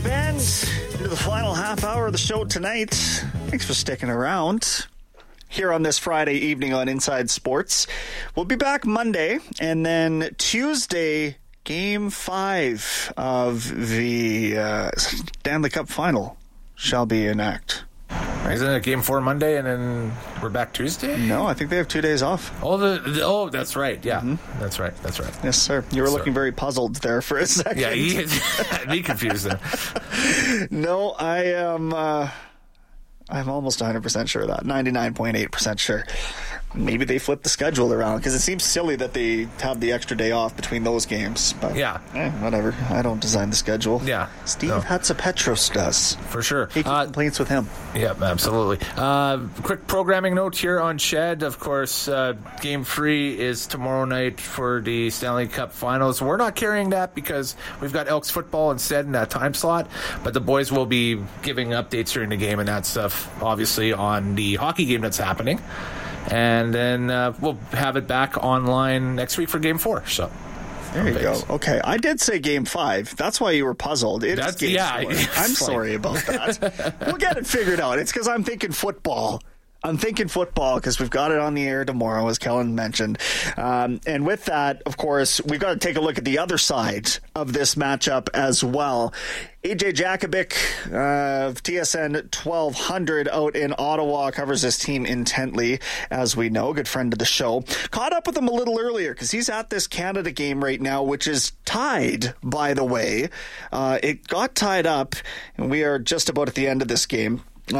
Bend into the final half hour of the show tonight. Thanks for sticking around here on this Friday evening on Inside Sports. We'll be back Monday, and then Tuesday, Game 5 of the Stanley Cup Final shall be in act. Isn't it Game 4 Monday and then we're back Tuesday? No, I think they have 2 days off. Oh, that's right. Yeah, That's right. Yes, sir. You were looking very puzzled there for a second. Yeah, he had me confused there. No, I am. I'm almost 100% sure of that. 99.8% sure. Maybe they flip the schedule around because it seems silly that they have the extra day off between those games. But yeah, whatever. I don't design the schedule. Yeah, Steve Hatzapetros does. For sure. Complaints with him. Yeah, absolutely. Quick programming note here on Shed. Of course, Game 3 is tomorrow night for the Stanley Cup Finals. We're not carrying that because we've got Elks football instead in that time slot. But the boys will be giving updates during the game and that stuff, obviously, on the hockey game that's happening. And then we'll have it back online next week for Game 4. So there you go. Okay, I did say Game 5. That's why you were puzzled. It is Game 4. I'm sorry about that. We'll get it figured out. It's because I'm thinking football. Because we've got it on the air tomorrow, as Kellen mentioned. And with that, of course, we've got to take a look at the other side of this matchup as well. AJ Jakovic of TSN 1200 out in Ottawa covers his team intently, as we know. Good friend of the show. Caught up with him a little earlier because he's at this Canada game right now, which is tied, by the way. It got tied up, and we are just about at the end of this game.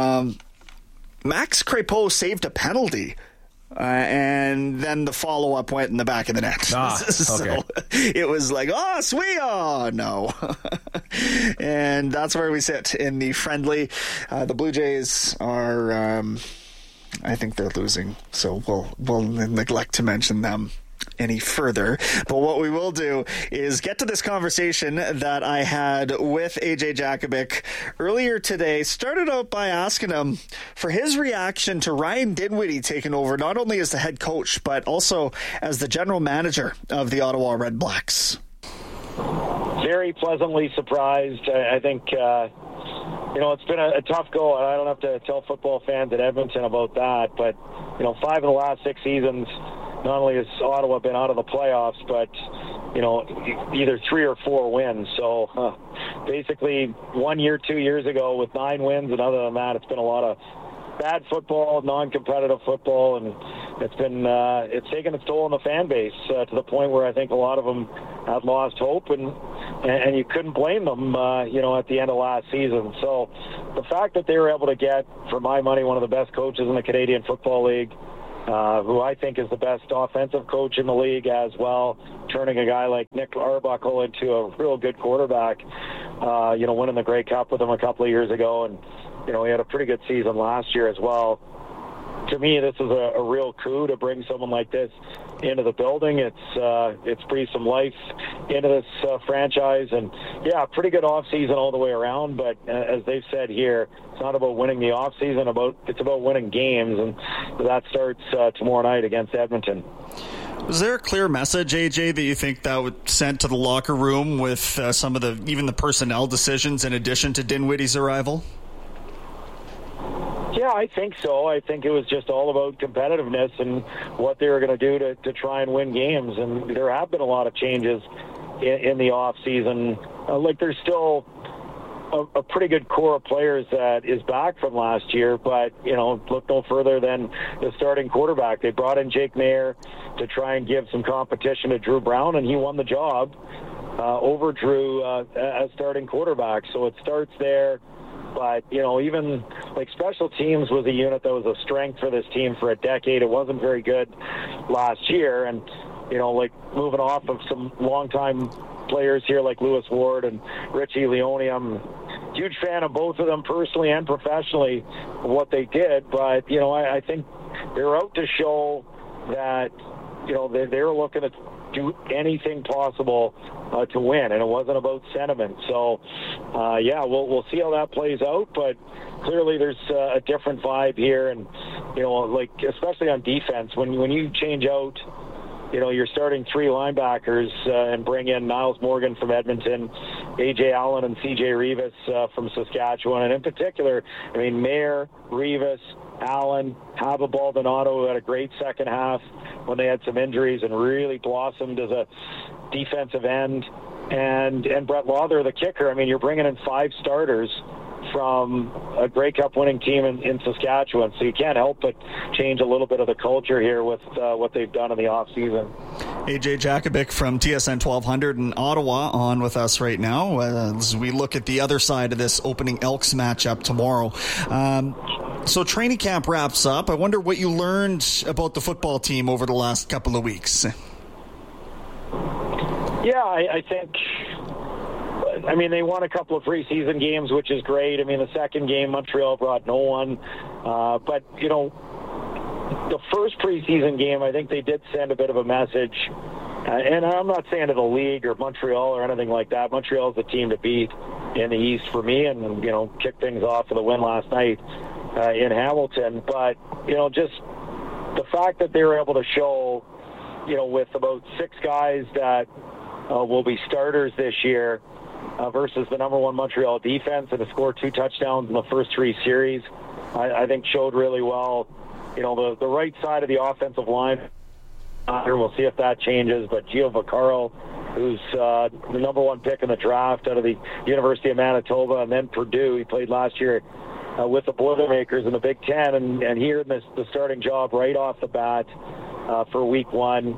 Max Crepeau saved a penalty, and then the follow-up went in the back of the net. So it was like, sweet, no. And that's where we sit in the friendly. The Blue Jays are, I think they're losing, so we'll neglect to mention them any further. But what we will do is get to this conversation that I had with AJ Jakovic earlier today. Started out by asking him for his reaction to Ryan Dinwiddie taking over not only as the head coach but also as the general manager of the Ottawa Red Blacks. Very pleasantly surprised. I think it's been a tough go, and I don't have to tell football fans at Edmonton about that, but 5 of the last 6 seasons, not only has Ottawa been out of the playoffs, but, either 3 or 4 wins. So basically 1 year, 2 years ago with 9 wins, and other than that, it's been a lot of bad football, non-competitive football, and it's taken its toll on the fan base to the point where I think a lot of them had lost hope, and you couldn't blame them, at the end of last season. So the fact that they were able to get, for my money, one of the best coaches in the Canadian Football League, who I think is the best offensive coach in the league as well, turning a guy like Nick Arbuckle into a real good quarterback, winning the Grey Cup with him a couple of years ago, and, he had a pretty good season last year as well. To me, this is a real coup to bring someone like this into the building. It's breathed some life into this franchise, and pretty good off season all the way around. But as they've said here, it's not about winning the off season; it's about winning games, and that starts tomorrow night against Edmonton. Was there a clear message, AJ, that you think that would send to the locker room with some of even the personnel decisions in addition to Dinwiddie's arrival? Yeah, I think so. I think it was just all about competitiveness and what they were going to do to try and win games. And there have been a lot of changes in the off season. There's still a pretty good core of players that is back from last year, but look no further than the starting quarterback. They brought in Jake Maier to try and give some competition to Drew Brown, and he won the job over Drew as starting quarterback. So it starts there. But, even special teams was a unit that was a strength for this team for a decade. It wasn't very good last year. And, moving off of some longtime players here like Lewis Ward and Richie Leone, I'm a huge fan of both of them personally and professionally, what they did. But, I think they're out to show that, they're looking to do anything possible to win, and it wasn't about sentiment. So, we'll see how that plays out, but clearly there's a different vibe here, and, especially on defense, when you change out, you're starting 3 linebackers and bring in Niles Morgan from Edmonton A.J. Allen and C.J. Revis from Saskatchewan. And in particular, I mean, Mayer, Revis, Allen, Haba Baldonado, who had a great second half when they had some injuries and really blossomed as a defensive end. And Brett Lauther, the kicker. I mean, you're bringing in 5 starters from a Grey Cup winning team in Saskatchewan, so you can't help but change a little bit of the culture here with what they've done in the off season. AJ Jakovic from TSN 1200 in Ottawa on with us right now as we look at the other side of this opening Elks matchup tomorrow. So training camp wraps up. I wonder what you learned about the football team over the last couple of weeks. Yeah, I think, I mean, they won a couple of preseason games, which is great. I mean, the second game, Montreal brought no one. But, you know, the first preseason game, I think they did send a bit of a message. And I'm not saying to the league or Montreal or anything like that. Montreal's the team to beat in the East for me and, you know, kicked things off with a win last night in Hamilton. But, you know, just the fact that they were able to show, you know, with about 6 guys that will be starters this year versus the number 1 Montreal defense, and to score 2 touchdowns in the first 3 series, I think showed really well. You know, the right side of the offensive line, we'll see if that changes, but Gio Vaccaro, who's the number 1 pick in the draft out of the University of Manitoba, and then Purdue. He played last year with the Boilermakers in the Big Ten, and he earned the starting job right off the bat for week 1.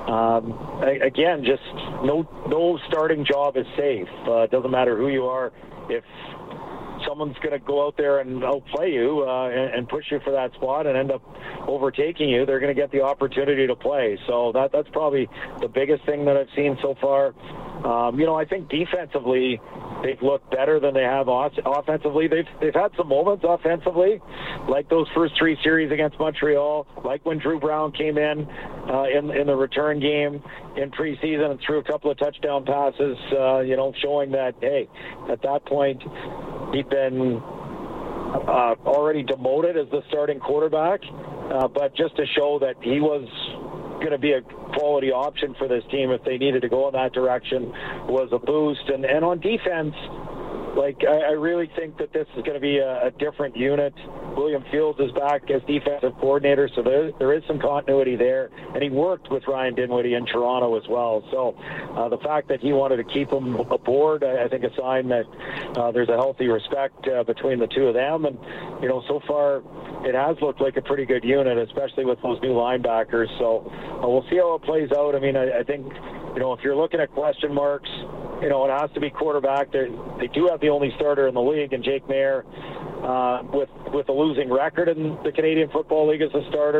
Again, just no starting job is safe. It doesn't matter who you are. If someone's going to go out there and outplay you and push you for that spot and end up overtaking you, they're going to get the opportunity to play. So that's probably the biggest thing that I've seen so far. You know, I think defensively they've looked better than they have offensively. They've had some moments offensively, like those first 3 series against Montreal, like when Drew Brown came in the return game in preseason and threw a couple of touchdown passes, you know, showing that, hey, at that point he'd been already demoted as the starting quarterback, but just to show that he was going to be a quality option for this team if they needed to go in that direction was a boost. And on defense, like, I really think that this is going to be a different unit. William Fields is back as defensive coordinator, so there is some continuity there. And he worked with Ryan Dinwiddie in Toronto as well. So the fact that he wanted to keep him aboard, I think a sign that there's a healthy respect between the two of them. And, you know, so far it has looked like a pretty good unit, especially with those new linebackers. So we'll see how it plays out. I mean, I think, you know, if you're looking at question marks, you know, it has to be quarterback. They do have the only starter in the league, and Jake Mayer, with a losing record in the Canadian Football League as a starter,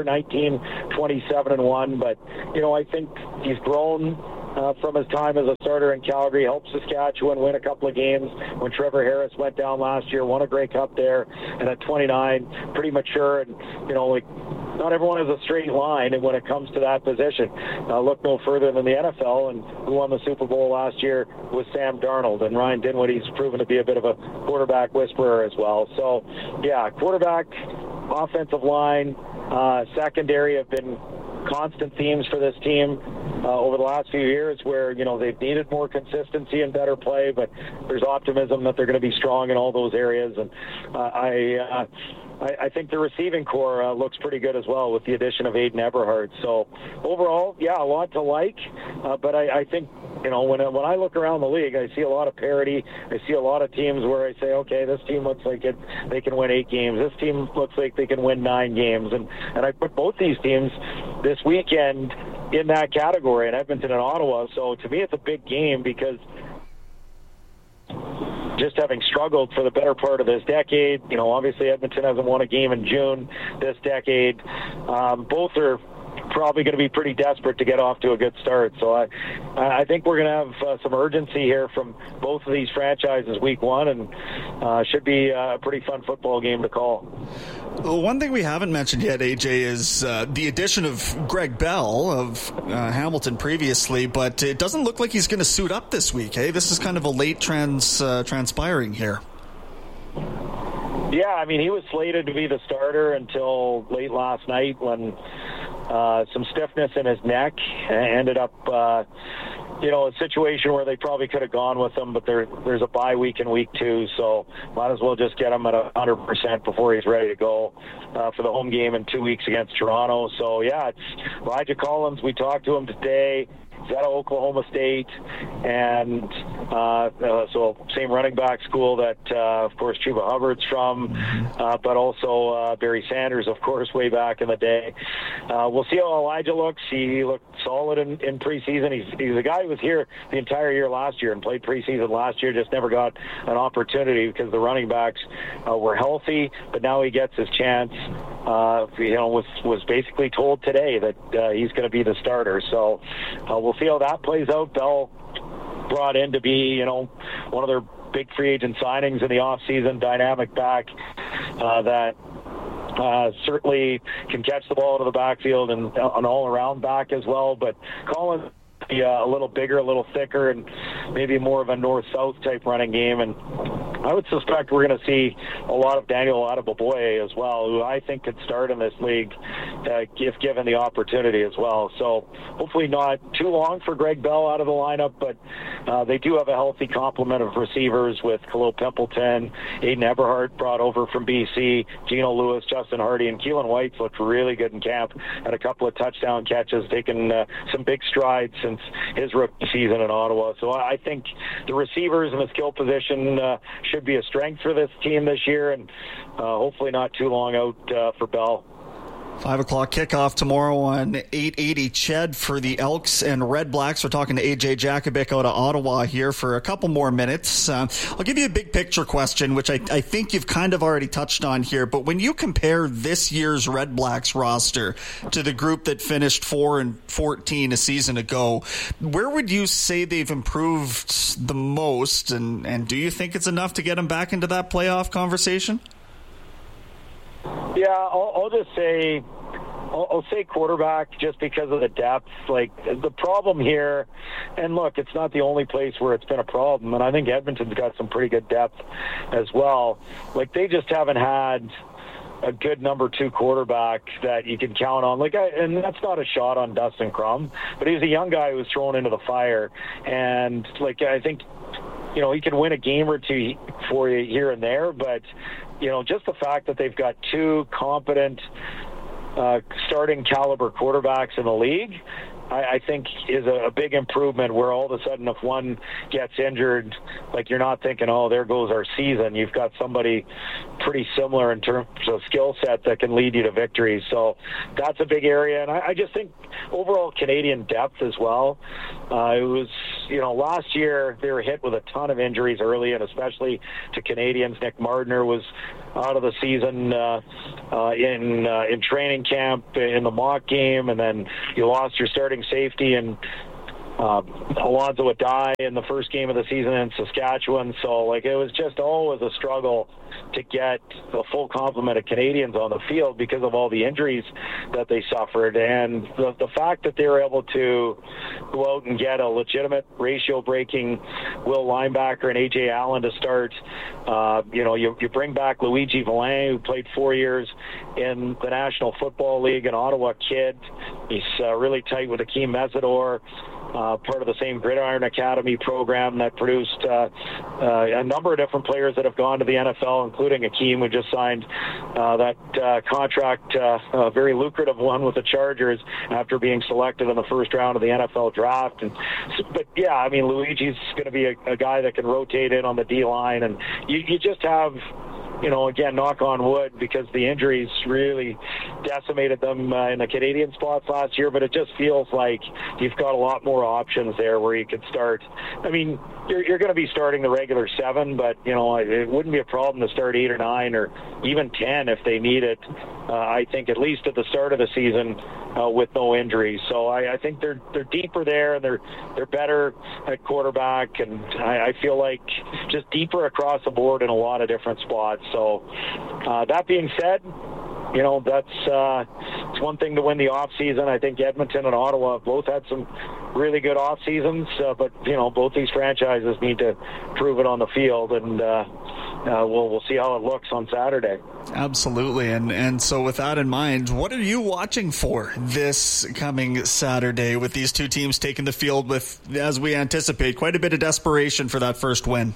19-27-1. But, you know, I think he's grown from his time as a starter in Calgary, helped Saskatchewan win a couple of games when Trevor Harris went down last year, won a Grey Cup there, and at 29, pretty mature, and, you know, like, not everyone has a straight line, and when it comes to that position, look no further than the NFL, and who won the Super Bowl last year was Sam Darnold, and Ryan Dinwiddie's proven to be a bit of a quarterback whisperer as well. So, yeah, quarterback, offensive line, secondary have been constant themes for this team over the last few years, where, you know, they've needed more consistency and better play, but there's optimism that they're going to be strong in all those areas. And I think the receiving core looks pretty good as well with the addition of Aiden Eberhard. So overall, yeah, a lot to like. But I think, you know, when I look around the league, I see a lot of parity. I see a lot of teams where I say, okay, this team looks like they can win 8 games. This team looks like they can win 9 games. And I put both these teams this weekend in that category, in Edmonton and Ottawa. So to me, it's a big game because just having struggled for the better part of this decade, you know, obviously Edmonton hasn't won a game in June this decade. Both are probably going to be pretty desperate to get off to a good start. So I think we're going to have some urgency here from both of these franchises week 1, and should be a pretty fun football game to call. Well, one thing we haven't mentioned yet, AJ, is the addition of Greg Bell of Hamilton previously, but it doesn't look like he's going to suit up this week. Hey, this is kind of a late transpiring here. Yeah, I mean, he was slated to be the starter until late last night when some stiffness in his neck ended up a situation where they probably could have gone with him, but there's a bye week in week 2, so might as well just get him at 100% before he's ready to go for the home game in 2 weeks against Toronto. So, yeah, it's Elijah Collins. We talked to him today. He's out of Oklahoma State, and so same running back school that, of course, Chuba Hubbard's from, but also Barry Sanders, of course, way back in the day. We'll see how Elijah looks. He looked solid in preseason. He's a guy who was here the entire year last year and played preseason last year, just never got an opportunity because the running backs were healthy, but now he gets his chance. Was basically told today that he's going to be the starter. So we'll see how that plays out. Bell brought in to be, one of their big free agent signings in the offseason, dynamic back that certainly can catch the ball out of the backfield and an all-around back as well. But Collins be a little bigger, a little thicker, and maybe more of a north-south type running game. And I would suspect we're going to see a lot of Daniel Adeboboye as well, who I think could start in this league if given the opportunity as well. So hopefully not too long for Greg Bell out of the lineup, but they do have a healthy complement of receivers with Khalil Pimpleton, Aiden Eberhardt brought over from BC, Geno Lewis, Justin Hardy, and Keelan White's looked really good in camp, had a couple of touchdown catches, taken some big strides since his rookie season in Ottawa. So I think the receivers and the skill position should be a strength for this team this year, and hopefully not too long out for Bell. 5 o'clock kickoff tomorrow on 880 CHED for the Elks and Red Blacks. We're talking to AJ Jakubik out of Ottawa here for a couple more minutes. I'll give you a big picture question, which I think you've kind of already touched on here. But when you compare this year's Red Blacks roster to the group that finished 4-14 a season ago, where would you say they've improved the most? And do you think it's enough to get them back into that playoff conversation? Yeah, I'll just say, I'll say quarterback just because of the depth. Like, the problem here, and look, it's not the only place where it's been a problem, and I think Edmonton's got some pretty good depth as well. Like, they just haven't had a good number 2 quarterback that you can count on. And that's not a shot on Dustin Crum, but he's a young guy who was thrown into the fire, and I think he can win a game or two for you here and there, but just the fact that they've got 2 competent starting caliber quarterbacks in the league, I think is a big improvement, where all of a sudden if one gets injured, you're not thinking, oh, there goes our season. You've got somebody pretty similar in terms of skill set that can lead you to victory. So that's a big area. And I just think overall Canadian depth as well. It was, last year they were hit with a ton of injuries early, and especially to Canadians. Nick Mardner was out of the season in training camp in the mock game, and then you lost your starting safety and Alonzo Adai in the first game of the season in Saskatchewan. So it was just always a struggle to get a full complement of Canadians on the field because of all the injuries that they suffered. And the fact that they were able to go out and get a legitimate ratio-breaking Will linebacker and A.J. Allen to start, you bring back Luigi Villain, who played 4 years in the National Football League, an Ottawa kid. He's really tight with Akeem Mesidor, part of the same Gridiron Academy program that produced a number of different players that have gone to the NFL, including Akeem, who just signed that contract, a very lucrative one with the Chargers after being selected in the first round of the NFL draft. But Luigi's going to be a guy that can rotate in on the D-line, and you just have, again, knock on wood, because the injuries really decimated them in the Canadian spots last year, but it just feels like you've got a lot more options there where you could start. You're going to be starting the regular 7, but, it wouldn't be a problem to start 8 or 9 or even 10 if they need it, I think, at least at the start of the season with no injuries. So I think they're deeper there, and they're better at quarterback, and I feel like just deeper across the board in a lot of different spots. So that being said, it's one thing to win the off season. I think Edmonton and Ottawa both had some really good off seasons, but both these franchises need to prove it on the field, and we'll see how it looks on Saturday. Absolutely. And so with that in mind, what are you watching for this coming Saturday with these two teams taking the field with, as we anticipate, quite a bit of desperation for that first win?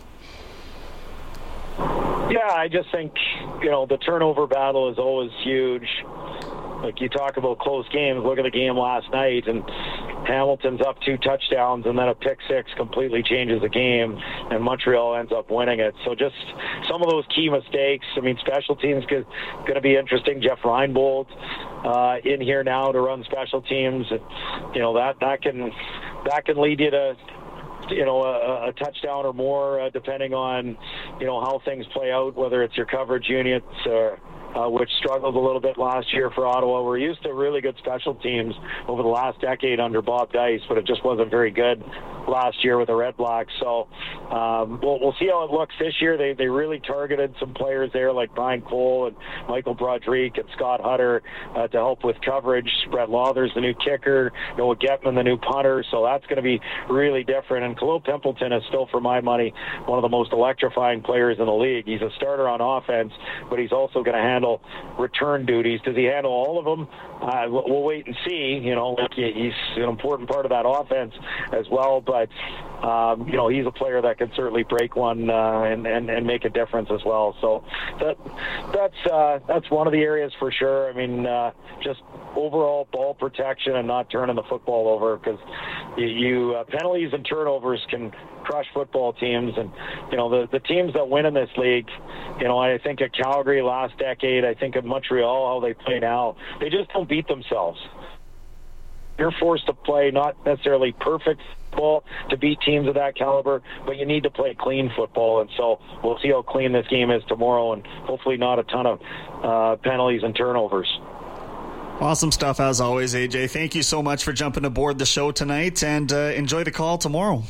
Yeah, I just think, the turnover battle is always huge. Like, you talk about close games, look at the game last night, and Hamilton's up 2 touchdowns, and then a pick six completely changes the game, and Montreal ends up winning it. So just some of those key mistakes. I mean, special teams going to be interesting. Jeff Reinbold in here now to run special teams. That can lead you to a touchdown or more, depending on how things play out, whether it's your coverage units or which struggled a little bit last year for Ottawa. We're used to really good special teams over the last decade under Bob Dice, but it just wasn't very good last year with the Red Blacks. So we'll see how it looks this year. They really targeted some players there like Brian Cole and Michael Broderick and Scott Hutter to help with coverage. Brett Lauthers, the new kicker, Noah Getman, the new punter. So that's going to be really different. And Khalil Pimpleton is still, for my money, one of the most electrifying players in the league. He's a starter on offense, but he's also going to handle return duties. Does he handle all of them? We'll wait and see. He's an important part of that offense as well, but he's a player that can certainly break one and make a difference as well. So that's one of the areas for sure. I mean, just overall ball protection and not turning the football over, because penalties and turnovers can crush football teams. And the teams that win in this league, I think of Calgary last decade, I think of Montreal, how they play now, they just don't beat themselves. You're forced to play not necessarily perfect football to beat teams of that caliber, but you need to play clean football. And so we'll see how clean this game is tomorrow, and hopefully not a ton of penalties and turnovers. Awesome stuff as always, AJ. Thank you so much for jumping aboard the show tonight, and enjoy the call tomorrow.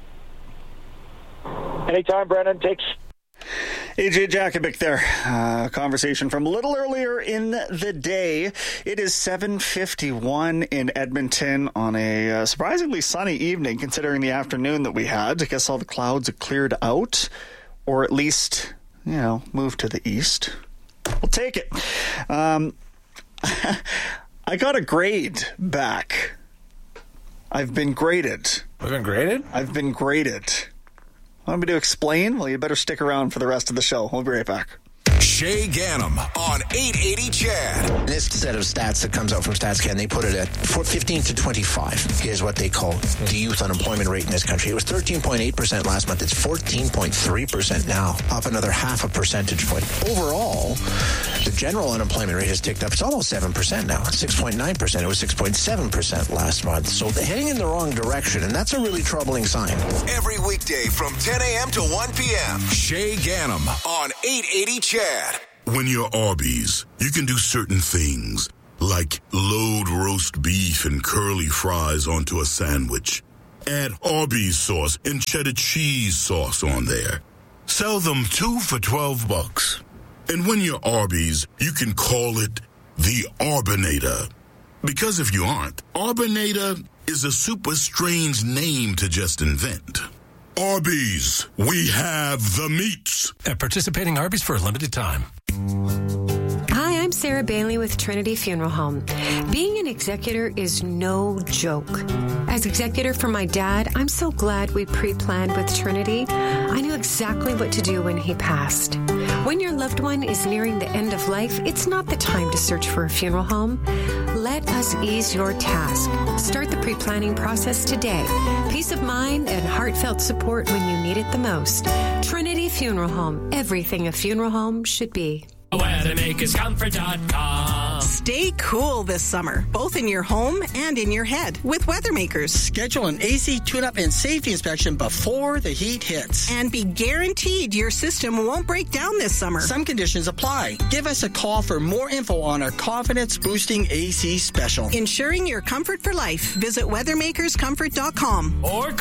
Anytime, Brendan. Take AJ Jakovic there. Conversation from a little earlier in the day. It is 7:51 in Edmonton on a surprisingly sunny evening, considering the afternoon that we had. I guess all the clouds have cleared out, or at least, moved to the east. We'll take it. I got a grade back. I've been graded. We've been graded? I've been graded. Want me to explain? Well, you better stick around for the rest of the show. We'll be right back. Shay Ganem on 880 CHED. This set of stats that comes out from StatsCan, they put it at 15 to 25 is what they call the youth unemployment rate in this country. It was 13.8% last month. It's 14.3% now, up another half a percentage point. Overall, the general unemployment rate has ticked up. It's almost 7% now. It's 6.9%. It was 6.7% last month. So they're heading in the wrong direction, and that's a really troubling sign. Every weekday from 10 a.m. to 1 p.m. Shay Ganem on 880 CHED. When you're Arby's, you can do certain things, like load roast beef and curly fries onto a sandwich. Add Arby's sauce and cheddar cheese sauce on there. Sell them 2 for $12. And when you're Arby's, you can call it the Arbinator. Because if you aren't, Arbinator is a super strange name to just invent. Arby's, we have the meats. At participating Arby's for a limited time. Hi, I'm Sarah Bailey with Trinity Funeral Home. Being an executor is no joke. As executor for my dad, I'm so glad we pre-planned with Trinity. I knew exactly what to do when he passed. When your loved one is nearing the end of life, it's not the time to search for a funeral home. Let us ease your task. Start the pre-planning process today. Peace of mind and heartfelt support when you need it the most. Trinity Funeral Home. Everything a funeral home should be. WeathermakersComfort.com. Stay cool this summer, both in your home and in your head with Weathermakers. Schedule an AC tune-up and safety inspection before the heat hits. And be guaranteed your system won't break down this summer. Some conditions apply. Give us a call for more info on our confidence-boosting AC special. Ensuring your comfort for life. Visit WeathermakersComfort.com. Or